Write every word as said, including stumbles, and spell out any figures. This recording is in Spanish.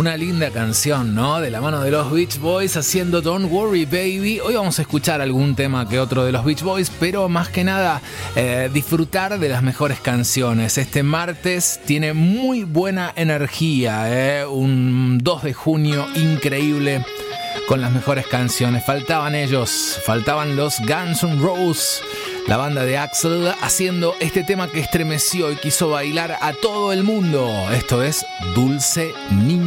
Una linda canción, ¿no? De la mano de los Beach Boys haciendo Don't Worry Baby. Hoy vamos a escuchar algún tema que otro de los Beach Boys, pero más que nada eh, disfrutar de las mejores canciones. Este martes tiene muy buena energía, ¿eh? Un dos de junio increíble con las mejores canciones. Faltaban ellos, faltaban los Guns N' Roses, la banda de Axl, haciendo este tema que estremeció y quiso bailar a todo el mundo. Esto es Dulce Niña.